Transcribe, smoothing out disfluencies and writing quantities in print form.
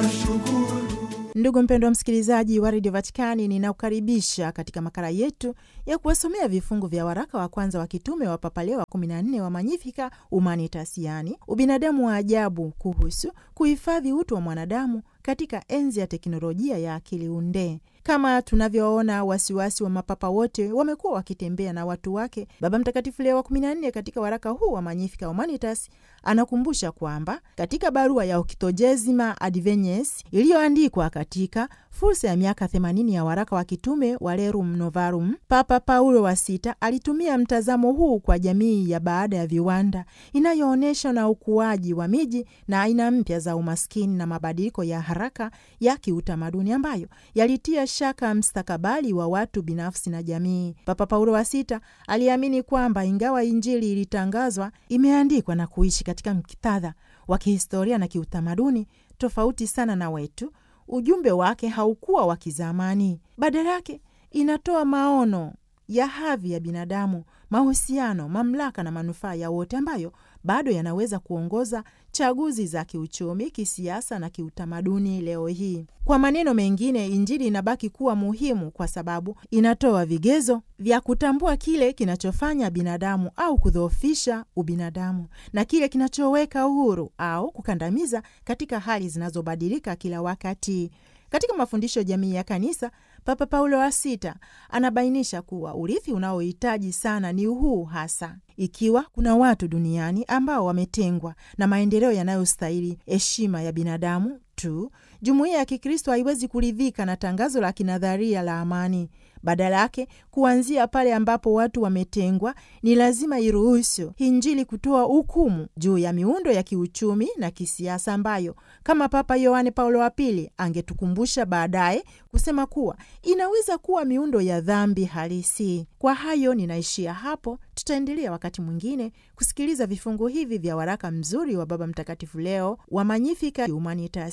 Ndugu mpendwa msikilizaji wa Radio Vatikani, ninakukaribisha katika makala yetu ya kuwasomea vifungu vya waraka wa kwanza wa kitume wa Papa Leo wa 14 wa Magnificat Humanitas, yani ubinadamu wa ajabu, kuhusu kuhifadhi utu wa mwanadamu katika enzi ya teknolojia ya akili unde. Kama tunavyoona, wasiwasi wa mapapa wote wamekuwa wakitembea na watu wake. Baba Mtakatifu Leo wa 14 katika waraka huu wa Magnificat Humanitas anakumbusha kwamba katika barua ya Octogesima Advenies iliyoandikwa katika fursa ya miaka 80 ya waraka wa kitume wa Rerum Novarum, Papa Paulo wa Sita alitumia mtazamo huu kwa jamii ya baada ya viwanda inayoonyesha na ukuaji wa miji na aina mpya za umaskini na mabadiliko ya haraka ya kiutamaduni ambayo yalitia shaka mstakabali wa watu binafsi na jamii. Papa Paulo wa Sita aliamini kwamba ingawa Injili ilitangazwa, imeandikwa na kuishi katika muktadha wa kihistoria na kiutamaduni tofauti sana na wetu, ujumbe wake haukuwa wa kizamani. Badala yake inatoa maono ya hadhi ya binadamu, mahusiano, mamlaka na manufaa ya wote ambayo bado yanaweza kuongoza chaguzi za kiuchumi, kisiasa na kiutamaduni leo hii. Kwa maneno mengine, Injili inabaki kuwa muhimu kwa sababu inatoa vigezo vya kutambua kile kinachofanya binadamu au kudhoofisha ubinadamu na kile kinachoweka uhuru au kukandamiza katika hali zinazobadilika kila wakati. Katika mafundisho jamii ya kanisa, Papa Paulo wa Sita anabainisha kuwa urithi unaohitaji sana ni huu hasa. Ikiwa kuna watu duniani ambao wametengwa na maendeleo yanayostahili heshima ya binadamu tu, jumuiya ya Kikristo haiwezi kuridhika na tangazo la kinadharia la amani. Badala yake, kuanzia pale ambapo watu wametengwa, ni lazima iruhusu Injili kutoa hukumu juu ya miundo ya kiuchumi na kisiasa ambayo, kama Papa Yohane Paulo wa Pili angetukumbusha baadaye kusema kuwa inaweza kuwa miundo ya dhambi halisi. Kwa hayo ninaishia hapo. Tutaendelea wakati mwingine kusikiliza vifungu hivi vya waraka mzuri wa Baba Mtakatifu Leo wa Magnificat Humanitas.